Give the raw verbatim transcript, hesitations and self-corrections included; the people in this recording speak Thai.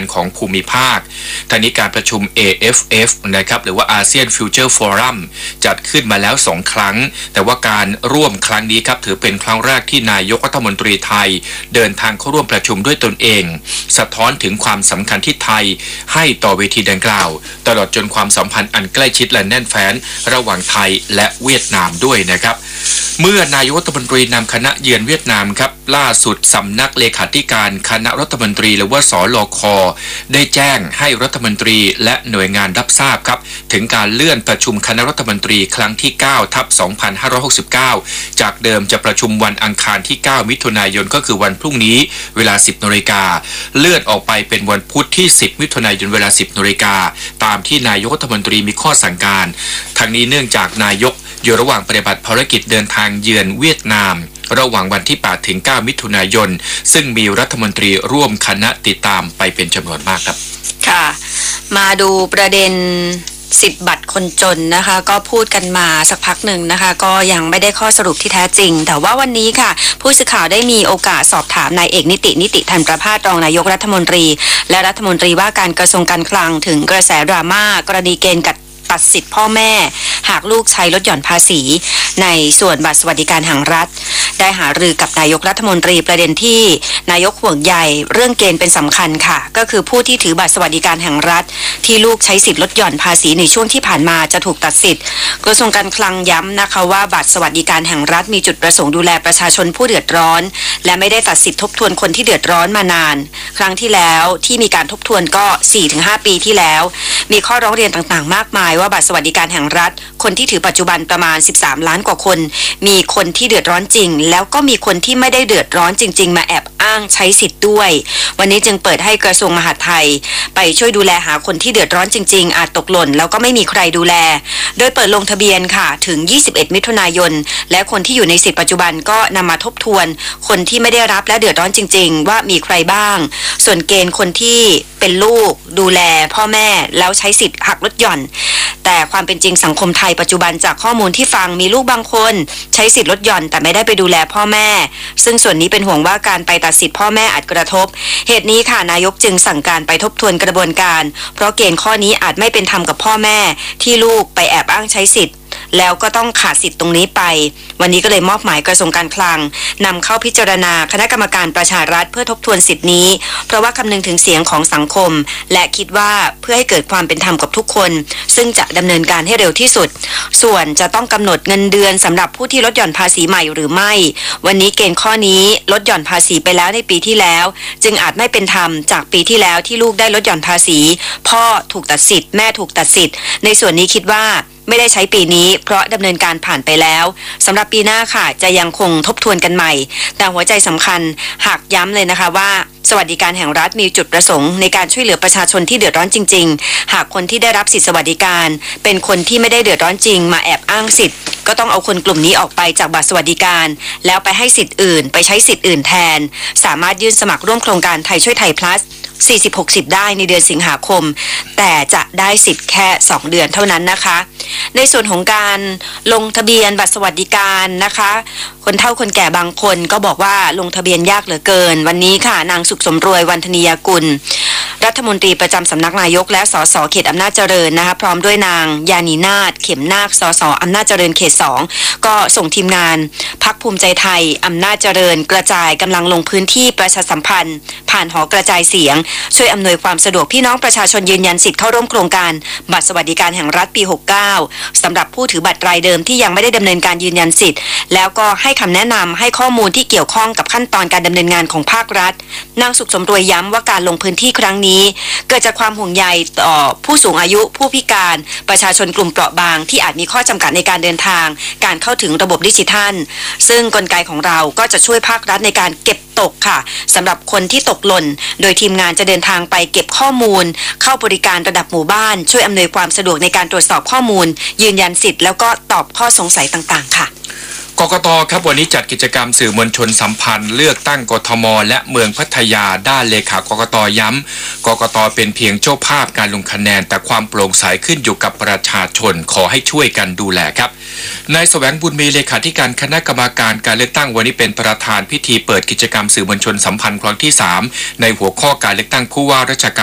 ของภูมิภาคทางนี้การประชุม เอ เอฟ เอฟ นะครับหรือว่า อาเซียน Future Forum จัดขึ้นมาแล้วสองครั้งแต่ว่าการร่วมครั้งนี้ครับถือเป็นครั้งแรกที่นายกรัฐมนตรีไทยเดินทางเข้าร่วมประชุมด้วยตนเองสะท้อนถึงความสำคัญที่ไทยให้ต่อเวทีดังกล่าวตลอดจนความสัมพันธ์อันใกล้ชิดและแน่นแฟ้นระหว่างไทยและเวียดนามด้วยนะครับเมื่อนายกรัฐมนตรีนำคณะเยือนเวียดนามครับล่าสุดสำนักเลขาธิการคณะรัฐมนตรีหรือว่าสลคได้แจ้งให้รัฐมนตรีและหน่วยงานรับทราบครับถึงการเลื่อนประชุมคณะรัฐมนตรีครั้งที่เก้าทับสองพันห้าร้อยหกสิบเก้าจากเดิมจะประชุมวันอังคารที่เก้ามิถุนายนก็คือวันพรุ่งนี้เวลาสิบนาฬิกาเลื่อนออกไปเป็นวันพุธที่สิบมิถุนายนเวลาสิบนาฬิกาตามที่นายกรัฐมนตรีมีข้อสั่งการทั้งนี้เนื่องจากนายกอยู่ระหว่างปฏิบัติภารกิจเดินทางเยือนเวียดนามระหว่างวันที่แปดถึงเก้ามิถุนายนซึ่งมีรัฐมนตรีร่วมคณะติดตามไปเป็นจำนวนมากครับค่ะมาดูประเด็นสิทธิ์บัตรคนจนนะคะก็พูดกันมาสักพักหนึ่งนะคะก็ยังไม่ได้ข้อสรุปที่แท้จริงแต่ว่าวันนี้ค่ะผู้สื่อข่าวได้มีโอกาสสอบถามนายเอกนิตินิติธันประภาสรองนายกรัฐมนตรีและรัฐมนตรีว่าการกระทรวงการคลังถึงกระแสดราม่ากรณีเกณฑ์กัดตัดสิทธิ์พ่อแม่หากลูกใช้ลดหย่อนภาษีในส่วนบัตรสวัสดิการแห่งรัฐได้หารือกับนายกรัฐมนตรีประเด็นที่นายกห่วงใยเรื่องเกณฑ์เป็นสำคัญค่ะก็คือผู้ที่ถือบัตรสวัสดิการแห่งรัฐที่ลูกใช้สิทธิ์ลดหย่อนภาษีในช่วงที่ผ่านมาจะถูกตัดสิทธิ์กระทรวงการคลังย้ำนะคะว่าบัตรสวัสดิการแห่งรัฐมีจุดประสงค์ดูแลประชาชนผู้เดือดร้อนและไม่ได้ตัดสิทธิ์ทบทวนคนที่เดือดร้อนมานานครั้งที่แล้วที่มีการทบทวนก็ สี่ถึงห้า ปีที่แล้วมีข้อร้องเรียนต่างๆมากมายว่าบัตรสวัสดิการแห่งรัฐคนที่ถือปัจจุบันประมาณสิบสามล้านกว่าคนมีคนที่เดือดร้อนจริงแล้วก็มีคนที่ไม่ได้เดือดร้อนจริงๆมาแอบอ้างใช้สิทธิ์ด้วยวันนี้จึงเปิดให้กระทรวงมหาดไทยไปช่วยดูแลหาคนที่เดือดร้อนจริงๆอาจตกหล่นแล้วก็ไม่มีใครดูแลโดยเปิดลงทะเบียนค่ะถึงยี่สิบเอ็ดมิถุนายนและคนที่อยู่ในสิทธิ์ปัจจุบันก็นำมาทบทวนคนที่ไม่ได้รับและเดือดร้อนจริงๆว่ามีใครบ้างส่วนเกณฑ์คนที่เป็นลูกดูแลพ่อแม่แล้วใช้สิทธิ์หักลดหย่อนแต่ความเป็นจริงสังคมไทยปัจจุบันจากข้อมูลที่ฟังมีลูกบางคนใช้สิทธิ์ลดหย่อนแต่ไม่ได้ไปดูแลพ่อแม่ซึ่งส่วนนี้เป็นห่วงว่าการไปตัดสิทธิ์พ่อแม่อาจกระทบเหตุนี้ค่ะนายกจึงสั่งการไปทบทวนกระบวนการเพราะเกณฑ์ข้อนี้อาจไม่เป็นธรรมกับพ่อแม่ที่ลูกไปแอบอ้างใช้สิทธิ์แล้วก็ต้องขาดสิทธิ์ตรงนี้ไปวันนี้ก็เลยมอบหมายกระทรวงการคลังนำเข้าพิจารณาคณะกรรมการประชารัฐเพื่อทบทวนสิทธินี้เพราะว่าคำนึงถึงเสียงของสังคมและคิดว่าเพื่อให้เกิดความเป็นธรรมกับทุกคนซึ่งจะดำเนินการให้เร็วที่สุดส่วนจะต้องกำหนดเงินเดือนสำหรับผู้ที่ลดหย่อนภาษีใหม่หรือไม่วันนี้เกณฑ์ข้อนี้ลดหย่อนภาษีไปแล้วในปีที่แล้วจึงอาจไม่เป็นธรรมจากปีที่แล้วที่ลูกได้ลดหย่อนภาษีพ่อถูกตัดสิทธิ์แม่ถูกตัดสิทธิ์ในส่วนนี้คิดว่าไม่ได้ใช้ปีนี้เพราะดำเนินการผ่านไปแล้วสำหรับปีหน้าค่ะจะยังคงทบทวนกันใหม่แต่หัวใจสำคัญหากย้ำเลยนะคะว่าสวัสดิการแห่งรัฐมีจุดประสงค์ในการช่วยเหลือประชาชนที่เดือดร้อนจริงๆหากคนที่ได้รับสิทธิสวัสดิการเป็นคนที่ไม่ได้เดือดร้อนจริงมาแอบอ้างสิทธิ์ก็ต้องเอาคนกลุ่มนี้ออกไปจากบัตรสวัสดิการแล้วไปให้สิทธิ์อื่นไปใช้สิทธิ์อื่นแทนสามารถยื่นสมัครร่วมโครงการไทยช่วยไทย plusสี่สิบ หกสิบ ได้ในเดือนสิงหาคมแต่จะได้สิทธิ์แค่สองเดือนเท่านั้นนะคะในส่วนของการลงทะเบียนบัตรสวัสดิการนะคะคนเฒ่าคนแก่บางคนก็บอกว่าลงทะเบียนยากเหลือเกินวันนี้ค่ะนางสุขสมรวยวันธนียกุลรัฐมนตรีประจำสำนักนายกและสสเขตอำนาจเจริญนะคะพร้อมด้วยนางยานีนาถเข็มนาคสสอำนาจเจริญเขตสองก็ส่งทีมงานพรรคภูมิใจไทยอำนาจเจริญกระจายกำลังลงพื้นที่ประชาสัมพันธ์ผ่านหอกระจายเสียงช่วยอำนวยความสะดวกพี่น้องประชาชนยืนยันสิทธิ์เข้าร่วมโครงการบัตรสวัสดิการแห่งรัฐปีหกเก้าสำหรับผู้ถือบัตรรายเดิมที่ยังไม่ได้ดำเนินการยืนยันสิทธิ์แล้วก็ให้คำแนะนำให้ข้อมูลที่เกี่ยวข้องกับขั้นตอนการดำเนินงานของภาครัฐนางสุขสมรวยย้ำว่าการลงพื้นที่ครั้งนี้เกิดจากความห่วงใยต่อผู้สูงอายุผู้พิการประชาชนกลุ่มเปราะบางที่อาจมีข้อจำกัดในการเดินทางการเข้าถึงระบบดิจิทัลซึ่งกลไกของเราก็จะช่วยภาครัฐในการเก็บตกค่ะสำหรับคนที่ตกหล่นโดยทีมงานจะเดินทางไปเก็บข้อมูลเข้าบริการระดับหมู่บ้านช่วยอำนวยความสะดวกในการตรวจสอบข้อมูลยืนยันสิทธิ์แล้วก็ตอบข้อสงสัยต่างๆค่ะกกต.ครับวันนี้จัดกิจกรรมสื่อมวลชนสัมพันธ์เลือกตั้งกทม.และเมืองพัทยาด้านเลขากกต.ย้ำกกต.เป็นเพียงเจ้าภาพการลงคะแนนแต่ความโปร่งใสขึ้นอยู่กับประชาชนขอให้ช่วยกันดูแลครับนายแสวงบุญมีเลขาธิการคณะกรรมการการเลือกตั้งวันนี้เป็นประธานพิธีเปิดกิจกรรมสื่อมวลชนสัมพันธ์ครั้งที่สามในหัวข้อการเลือกตั้งผู้ว่าราชการ